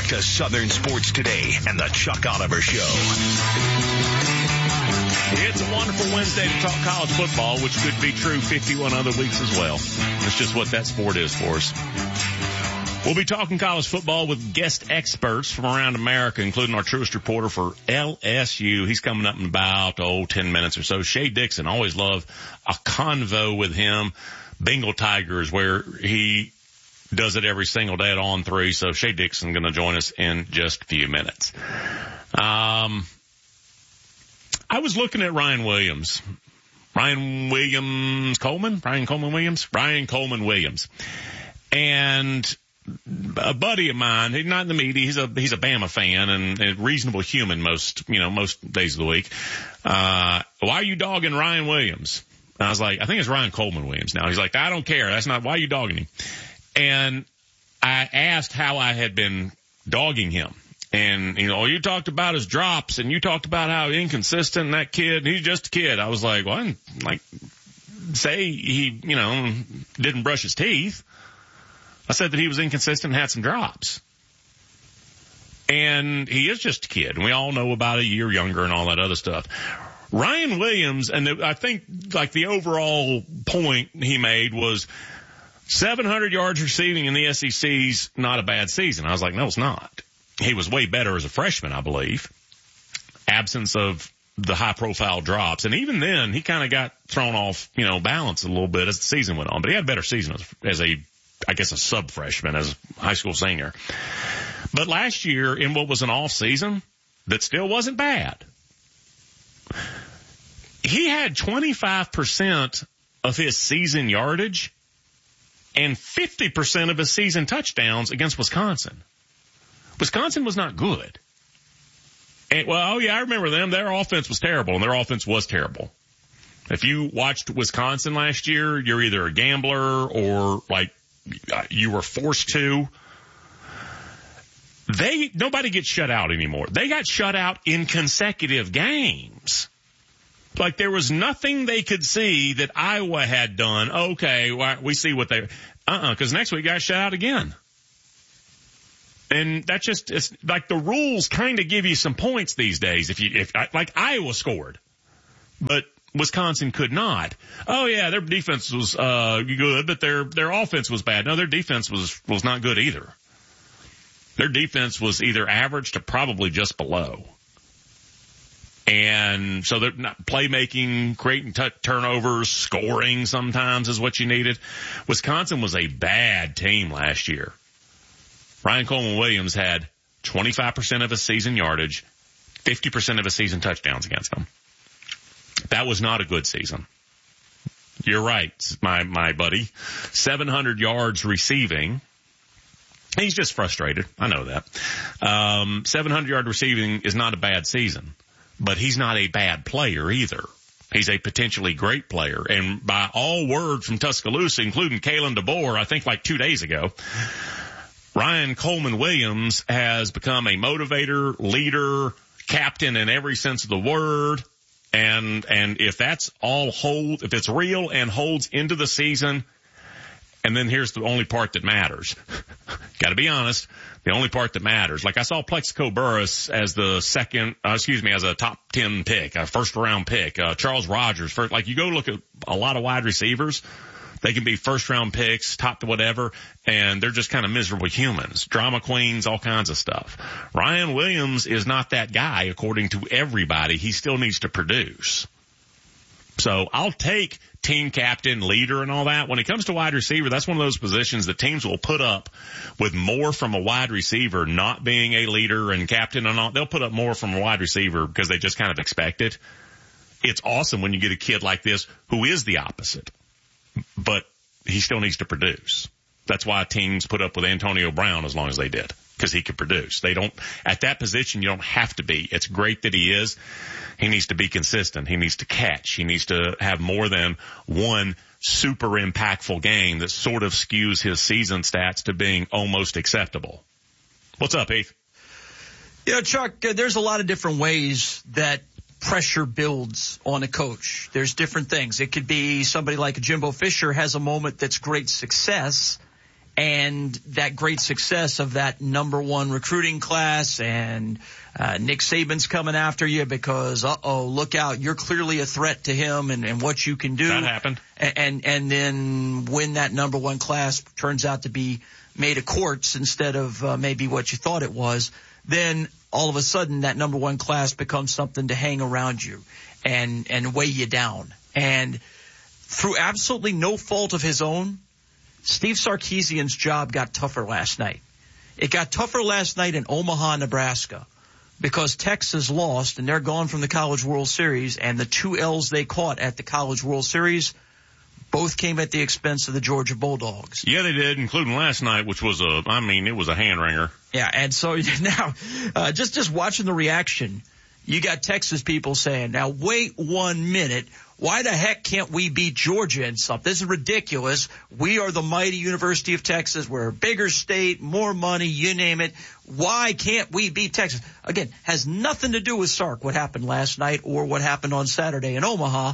to Southern Sports Today and the Chuck Oliver Show. It's a wonderful Wednesday to talk college football, which could be true 51 other weeks as well. That's just what that sport is for us. We'll be talking college football with guest experts from around America, including our truest reporter for LSU. He's coming up in about, 10 minutes or so. Shea Dixon, always love a convo with him. Bengal Tiger is where he does it every single day at On 3. So Shea Dixon going to join us in just a few minutes. I was looking at Ryan Coleman Williams. And a buddy of mine, he's not in the media, he's a Bama fan and a reasonable human most days of the week. Why are you dogging Ryan Williams? And I was like, I think it's Ryan Coleman Williams now. He's like, I don't care. That's not, why are you dogging him? And I asked how I had been dogging him. And, you talked about his drops and you talked about how inconsistent that kid, he's just a kid. I was like, well, I didn't, say he, didn't brush his teeth. I said that he was inconsistent and had some drops. And he is just a kid. And we all know about a year younger and all that other stuff. Ryan Williams, and I think the overall point he made was 700 yards receiving in the SEC's not a bad season. I was like, no, it's not. He was way better as a freshman, I believe. Absence of the high profile drops. And even then he kind of got thrown off, balance a little bit as the season went on, but he had a better season as a sub freshman, as a high school senior. But last year in what was an off season that still wasn't bad, he had 25% of his season yardage and 50% of his season touchdowns against Wisconsin. Wisconsin was not good. And, I remember them. Their offense was terrible, and their offense was terrible. If you watched Wisconsin last year, you're either a gambler or you were forced to. Nobody gets shut out anymore. They got shut out in consecutive games. There was nothing they could see that Iowa had done. Okay, we see what because next week got shut out again. And that's it's the rules kind of give you some points these days. If Iowa scored, but Wisconsin could not. Oh yeah, their defense was good, but their offense was bad. No, their defense was not good either. Their defense was either average to probably just below. And so they're not playmaking, creating turnovers, scoring sometimes is what you needed. Wisconsin was a bad team last year. Ryan Coleman Williams had 25% of his season yardage, 50% of his season touchdowns against them. That was not a good season. You're right, my buddy. 700 yards receiving. He's just frustrated. I know that. 700-yard receiving is not a bad season, but he's not a bad player either. He's a potentially great player. And by all word from Tuscaloosa, including Kalen DeBoer, I think 2 days ago, Ryan Coleman Williams has become a motivator, leader, captain in every sense of the word. And if that's all if it's real and holds into the season, and then here's the only part that matters. Gotta be honest. The only part that matters. I saw Plexico Burress as as a top 10 pick, a first round pick. Charles Rogers, you go look at a lot of wide receivers. They can be first round picks, top to whatever, and they're just kind of miserable humans. Drama queens, all kinds of stuff. Ryan Williams is not that guy, according to everybody. He still needs to produce. So I'll take team captain, leader, and all that. When it comes to wide receiver, that's one of those positions that teams will put up with more from a wide receiver not being a leader and captain and all. They'll put up more from a wide receiver because they just kind of expect it. It's awesome when you get a kid like this who is the opposite. But he still needs to produce. That's why teams put up with Antonio Brown as long as they did, because he could produce. At that position, you don't have to be. It's great that he is. He needs to be consistent. He needs to catch. He needs to have more than one super impactful game that sort of skews his season stats to being almost acceptable. What's up, Heath? Chuck, there's a lot of different ways that pressure builds on a coach. There's different things. It could be somebody like Jimbo Fisher has a moment that's great success, and that great success of that number one recruiting class, and Nick Saban's coming after you because, look out, you're clearly a threat to him and what you can do. That happened. And then when that number one class turns out to be made of quartz instead of maybe what you thought it was, then all of a sudden that number one class becomes something to hang around you and weigh you down. And through absolutely no fault of his own, Steve Sarkisian's job got tougher last night. It got tougher last night in Omaha, Nebraska, because Texas lost and they're gone from the College World Series, and the 2 L's they caught at the College World Series both came at the expense of the Georgia Bulldogs. Yeah, they did, including last night, which was it was a hand-wringer. Yeah, and so now, just watching the reaction, you got Texas people saying, now wait 1 minute, why the heck can't we beat Georgia in something? This is ridiculous. We are the mighty University of Texas. We're a bigger state, more money, you name it. Why can't we beat Texas? Again, has nothing to do with Sark, what happened last night or what happened on Saturday in Omaha,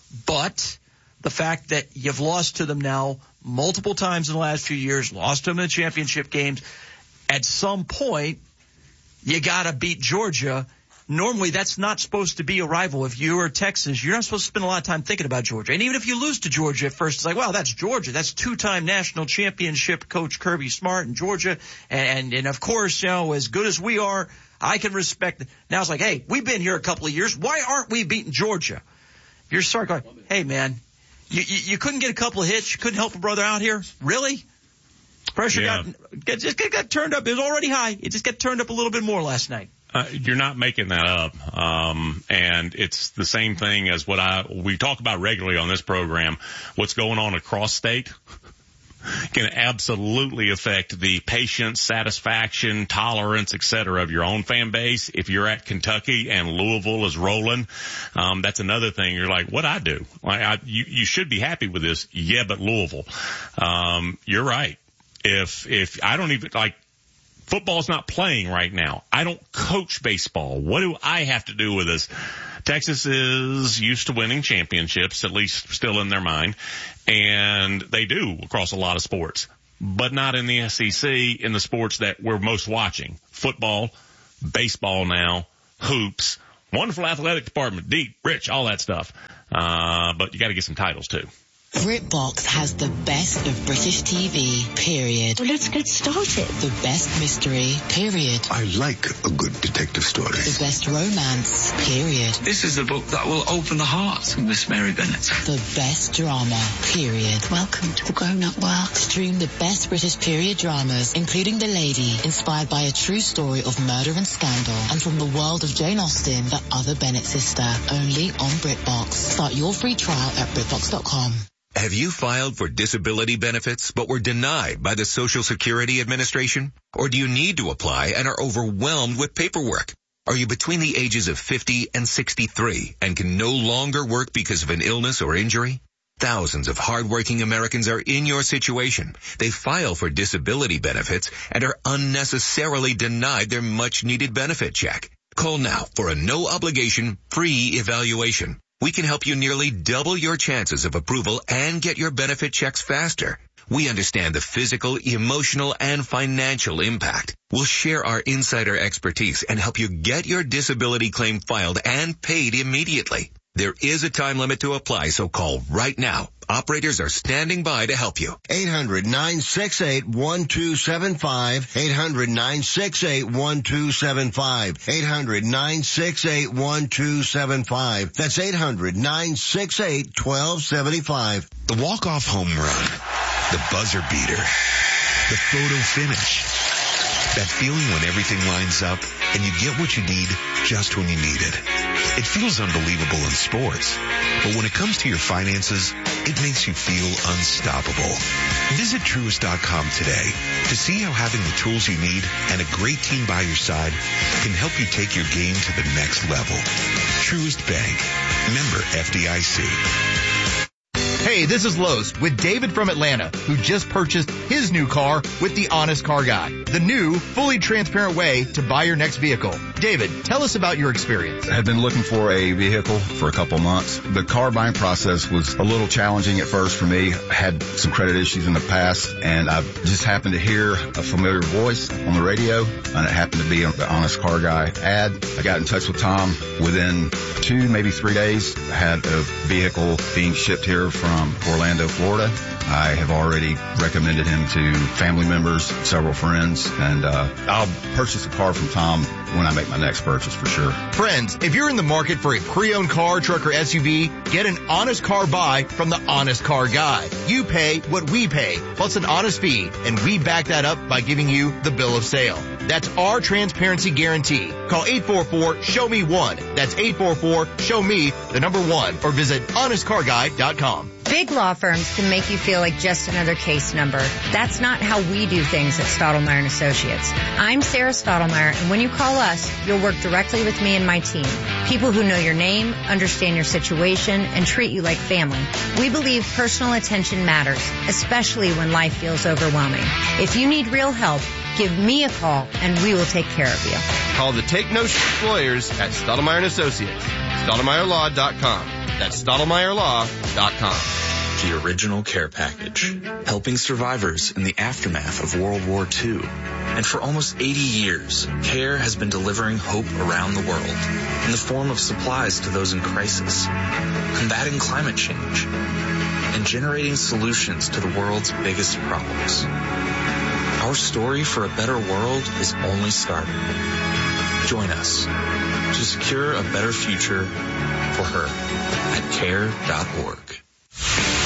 but the fact that you've lost to them now multiple times in the last few years, lost to them in the championship games. At some point, you got to beat Georgia. Normally, that's not supposed to be a rival. If you are Texas, you're not supposed to spend a lot of time thinking about Georgia. And even if you lose to Georgia at first, it's like, well, that's Georgia. That's 2-time national championship coach Kirby Smart in Georgia. And of course, as good as we are, I can respect it. Now it's like, hey, we've been here a couple of years. Why aren't we beating Georgia? You're Sark going, hey, man, you couldn't get a couple of hits. You couldn't help a brother out here? Really? Pressure got turned up. It was already high. It just got turned up a little bit more last night. You're not making that up. And it's the same thing as what we talk about regularly on this program. What's going on across state can absolutely affect the patience, satisfaction, tolerance, et cetera, of your own fan base. If you're at Kentucky and Louisville is rolling, that's another thing. You're like, what I do? You should be happy with this. Yeah, but Louisville. You're right. If I don't even football's not playing right now. I don't coach baseball. What do I have to do with this? Texas is used to winning championships, at least still in their mind, and they do across a lot of sports, but not in the SEC in the sports that we're most watching. Football, baseball now, hoops, wonderful athletic department, deep, rich, all that stuff. But you got to get some titles too. BritBox has the best of British TV, period. Well, let's get started. The best mystery, period. I like a good detective story. The best romance, period. This is the book that will open the heart of Miss Mary Bennett. The best drama, period. Welcome to the grown-up world. Stream the best British period dramas, including The Lady, inspired by a true story of murder and scandal, and from the world of Jane Austen, the other Bennett sister, only on BritBox. Start your free trial at BritBox.com. Have you filed for disability benefits but were denied by the Social Security Administration? Or do you need to apply and are overwhelmed with paperwork? Are you between the ages of 50 and 63 and can no longer work because of an illness or injury? Thousands of hardworking Americans are in your situation. They file for disability benefits and are unnecessarily denied their much-needed benefit check. Call now for a no-obligation, free evaluation. We can help you nearly double your chances of approval and get your benefit checks faster. We understand the physical, emotional, and financial impact. We'll share our insider expertise and help you get your disability claim filed and paid immediately. There is a time limit to apply, so call right now. Operators are standing by to help you. 800-968-1275. 800-968-1275. 800-968-1275. That's 800-968-1275. The walk-off home run, the buzzer beater, the photo finish. That feeling when everything lines up and you get what you need just when you need it. It feels unbelievable in sports, but when it comes to your finances, it makes you feel unstoppable. Visit Truist.com today to see how having the tools you need and a great team by your side can help you take your game to the next level. Truist Bank. Member FDIC. Hey, this is Los with David from Atlanta, who just purchased his new car with the Honest Car Guy. the new, fully transparent way to buy your next vehicle. David, tell us about your experience. I had been looking for a vehicle for a couple months. The car buying process was a little challenging at first for me. I had some credit issues in the past, and I just happened to hear a familiar voice on the radio, and it happened to be the Honest Car Guy ad. I got in touch with Tom. Within 2, maybe 3 days, I had a vehicle being shipped here from Orlando, Florida. I have already recommended him to family members, several friends, and I'll purchase a car from Tom when I make my next purchase for sure. Friends, if you're in the market for a pre-owned car, truck, or SUV, get an honest car buy from the Honest Car Guy. You pay what we pay, plus an honest fee, and we back that up by giving you the bill of sale. That's our transparency guarantee. Call 844-SHOW-ME-1. That's 844-SHOW-ME, the number 1, or visit honestcarguy.com. Big law firms can make you feel like just another case number. That's not how we do things at Stottlemyre & Associates. I'm Sarah Stottlemyre, and when you call us, you'll work directly with me and my team. People who know your name, understand your situation, and treat you like family. We believe personal attention matters, especially when life feels overwhelming. If you need real help, give me a call, and we will take care of you. Call the Take No Shit Lawyers at Stottlemyre & Associates. StottlemyreLaw.com. That's StottlemyreLaw.com. The Original Care Package, helping survivors in the aftermath of World War II. And for almost 80 years, CARE has been delivering hope around the world in the form of supplies to those in crisis, combating climate change, and generating solutions to the world's biggest problems. Our story for a better world is only starting. Join us to secure a better future for her at care.org.